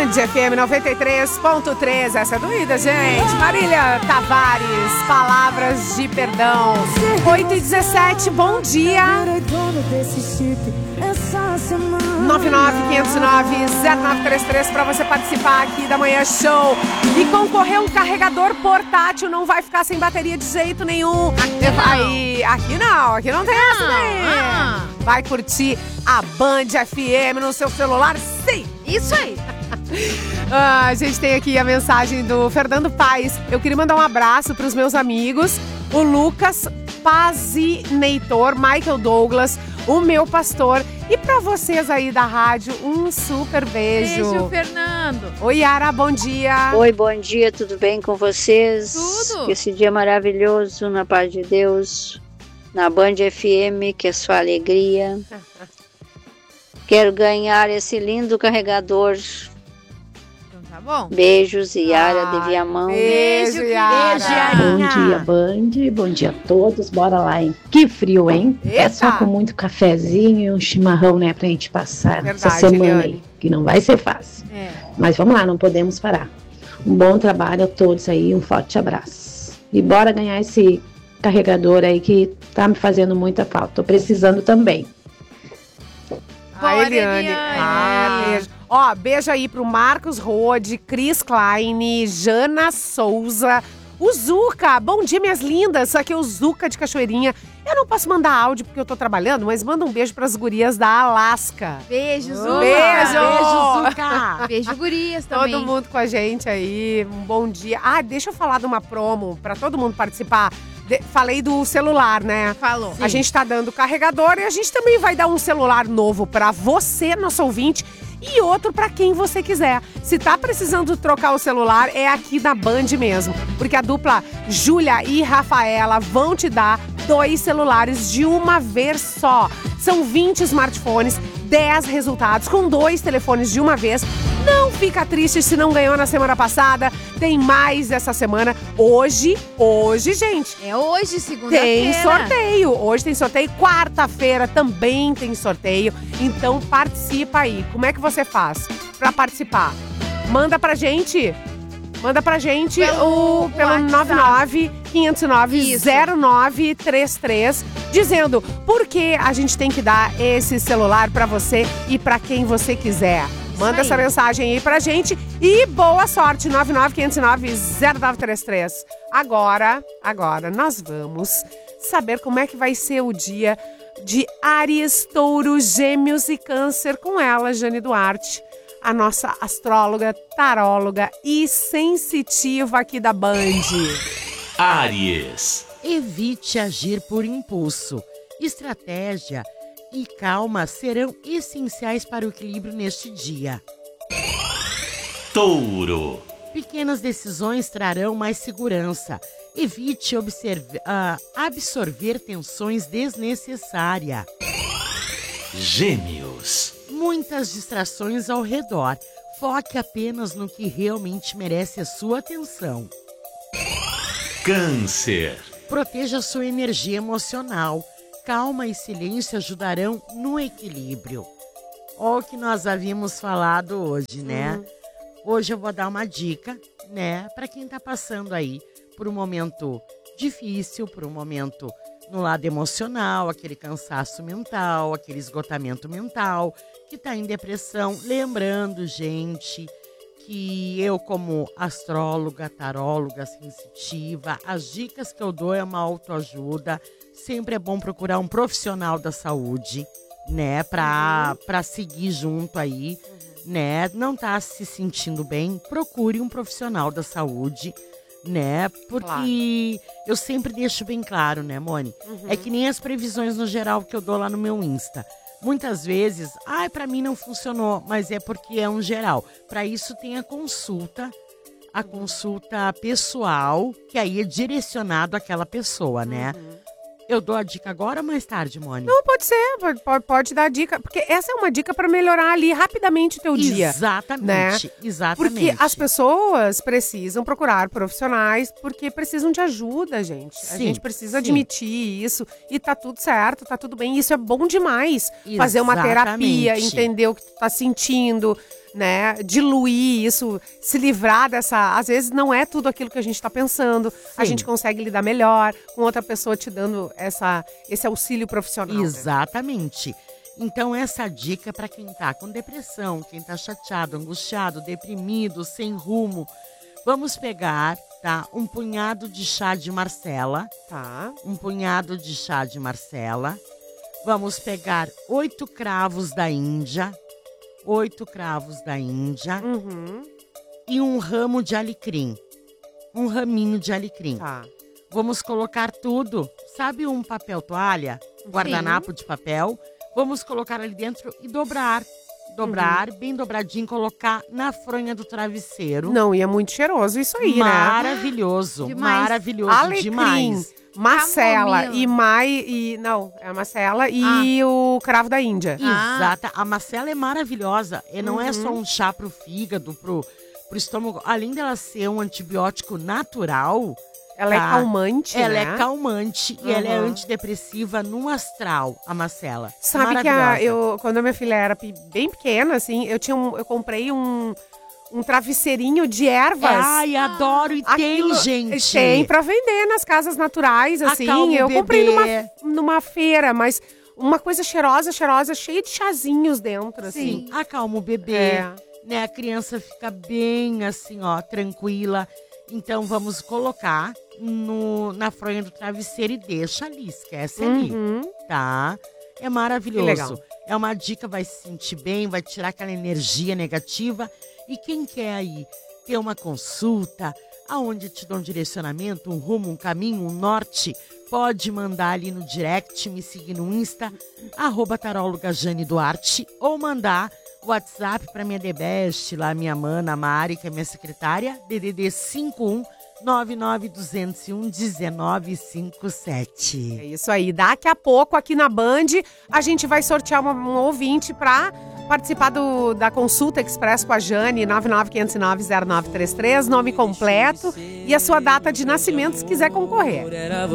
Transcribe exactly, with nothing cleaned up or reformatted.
Band F M noventa e três ponto três. Essa é doída, gente. Marília Tavares, Palavras de Perdão. oito e dezessete, bom dia. nove nove quinhentos e nove zero nove três três para você participar aqui da Manhã Show. E concorrer um carregador portátil, não vai ficar sem bateria de jeito nenhum. Aqui vai, não. Aqui não, aqui não tem não, essa daí. Ah. Vai curtir a Band F M no seu celular, sim. Isso aí. Ah, a gente tem aqui a mensagem do Fernando Paes. Eu queria mandar um abraço para os meus amigos, o Lucas Pazineitor, Michael Douglas, o meu pastor. E para vocês aí da rádio, um super beijo. Beijo, Fernando. Oi, Yara, bom dia. Oi, bom dia, tudo bem com vocês? Tudo. Esse dia maravilhoso, na paz de Deus, na Band F M, que é sua alegria. Quero ganhar esse lindo carregador. Então tá bom. Beijos, Yara ah, de Viamão. Beijo, Yara. Beijo, Yarinha. Bom dia, Band. Bom dia a todos. Bora lá, hein? Que frio, hein? Eita. É só com muito cafezinho e um chimarrão, né? Pra gente passar Verdade, essa semana Eliane. aí. Que não vai ser fácil. É. Mas vamos lá, não podemos parar. Um bom trabalho a todos aí. Um forte abraço. E bora ganhar esse carregador aí que tá me fazendo muita falta. Tô precisando também. A Eliane. Eliane. Ah, beijo. Ó, beijo aí pro Marcos Rode, Cris Klein, Jana Souza, o Zuca. Bom dia, minhas lindas. Aqui é o Zuca de Cachoeirinha. Eu não posso mandar áudio porque eu tô trabalhando, mas manda um beijo pras gurias da Alasca. Beijo, Zuca. Beijo. Beijo, Zuca. Beijo, gurias também. Todo mundo com a gente aí. Um bom dia. Ah, deixa eu falar de uma promo pra todo mundo participar. De- falei do celular, né? Falou. A gente tá dando carregador e a gente também vai dar um celular novo pra você, nosso ouvinte, e outro pra quem você quiser. Se tá precisando trocar o celular, é aqui na Band mesmo. Porque a dupla Júlia e Rafaela vão te dar dois celulares de uma vez só. São vinte smartphones, dez resultados com dois telefones de uma vez. Não fica triste se não ganhou na semana passada. Tem mais essa semana. Hoje, hoje, gente, É hoje, segunda-feira. tem sorteio. Hoje tem sorteio. Quarta-feira também tem sorteio. Então participa aí. Como é que você faz pra participar? Manda pra gente. Manda pra gente Pelo o, pelo WhatsApp. nove nove quinhentos e nove Isso. zero nove três três, dizendo por que a gente tem que dar esse celular pra você e pra quem você quiser. Manda aí. essa mensagem aí pra gente e boa sorte, nove nove quinhentos e nove zero nove três três. Agora, agora nós vamos saber como é que vai ser o dia de Áries, Touro, Gêmeos e Câncer com ela, Jane Duarte, a nossa astróloga, taróloga e sensitiva aqui da Band. Áries. Evite agir por impulso. Estratégia e calma serão essenciais para o equilíbrio neste dia. Touro. Pequenas decisões trarão mais segurança. Evite observe- ah, absorver tensões desnecessárias. Gêmeos. Muitas distrações ao redor. Foque apenas no que realmente merece a sua atenção. Câncer. Proteja sua energia emocional. Calma e silêncio ajudarão no equilíbrio. Olha o que nós havíamos falado hoje, né? Hoje eu vou dar uma dica, né? Para quem tá passando aí por um momento difícil, por um momento no lado emocional, aquele cansaço mental, aquele esgotamento mental, que tá em depressão. Lembrando, gente, que eu, como astróloga, taróloga, sensitiva, as dicas que eu dou é uma autoajuda. Sempre é bom procurar um profissional da saúde, né? Pra, pra seguir junto aí, né? Não tá se sentindo bem, procure um profissional da saúde, né? Porque eu sempre deixo bem claro, né, Moni? É que nem as previsões no geral que eu dou lá no meu Insta. Muitas vezes, ai, pra mim não funcionou, mas é porque é um geral. Pra isso tem a consulta, a consulta pessoal, que aí é direcionado àquela pessoa, né? Eu dou a dica agora ou mais tarde, Moni? Não, pode ser, pode, pode, pode dar dica, porque essa é uma dica pra melhorar ali rapidamente o teu dia. Exatamente, exatamente. Porque as pessoas precisam procurar profissionais porque precisam de ajuda, gente. A Sim, gente precisa sim. admitir isso e tá tudo certo, tá tudo bem. Isso é bom demais. Fazer uma terapia, Exatamente. entender o que tu tá sentindo, né? Diluir isso, se livrar dessa... Às vezes não é tudo aquilo que a gente tá pensando. A Sim. gente consegue lidar melhor com outra pessoa te dando essa, esse auxílio profissional. né? Exatamente. Então, essa dica é para quem tá com depressão, quem tá chateado, angustiado, deprimido, sem rumo. Vamos pegar, tá? Um punhado de chá de Marcela. Tá. Um punhado de chá de Marcela. Vamos pegar oito cravos da Índia. Oito cravos da Índia. Uhum. E um ramo de alecrim. Um raminho de alecrim. Tá. Vamos colocar tudo. Sabe um papel toalha? Um guardanapo de papel. Vamos colocar ali dentro e dobrar. Dobrar, Uhum. bem dobradinho, colocar na fronha do travesseiro. Não, e é muito cheiroso isso aí, né? Maravilhoso, Demais. maravilhoso, Alecrim, demais. Marcela Camomila. e Mai e... Não, é a Marcela e o cravo da Índia. Ah. Exata. A Marcela é maravilhosa. E não é só Uhum. um chá pro fígado, pro, pro estômago. Além dela ser um antibiótico natural, Ela é Tá. calmante, ela né? é calmante e ela é Uhum. antidepressiva no astral, a Marcela. Sabe que a, Maravilhosa. eu, quando a minha filha era pe- bem pequena, assim, eu, tinha um, eu comprei um, um travesseirinho de ervas. Ai, adoro. E Aquilo- tem, gente. Tem pra vender nas casas naturais, assim. Acalma o eu comprei bebê. numa, numa feira, mas uma coisa cheirosa, cheirosa, cheia de chazinhos dentro, assim. Sim, acalma o bebê. É. Né? A criança fica bem assim, ó, tranquila. Então vamos colocar no, na fronha do travesseiro e deixa ali, esquece ali, Uhum. tá? É Que maravilhoso. legal. É uma dica, vai se sentir bem, vai tirar aquela energia negativa. E quem quer aí ter uma consulta, aonde te dão um direcionamento, um rumo, um caminho, um norte, pode mandar ali no direct, me seguir no Insta, arroba taróloga Jane Duarte, ou mandar WhatsApp para minha Debeste, lá minha mana Mari, que é minha secretária, D D D cinco um nove nove dois zero um um nove cinco sete. É isso aí. Daqui a pouco, aqui na Band, a gente vai sortear uma- um ouvinte pra participar do, da consulta express com a Jane, nove nove quinhentos e nove zero nove três três, nome completo e a sua data de nascimento, se quiser concorrer.